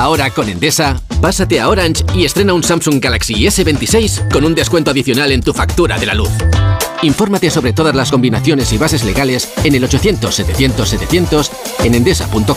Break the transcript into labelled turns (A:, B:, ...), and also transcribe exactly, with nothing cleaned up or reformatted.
A: Ahora con Endesa, pásate a Orange y estrena un Samsung Galaxy ese veintiséis con un descuento adicional en tu factura de la luz. Infórmate sobre todas las combinaciones y bases legales en el ochocientos, setecientos, setecientos en endesa punto com.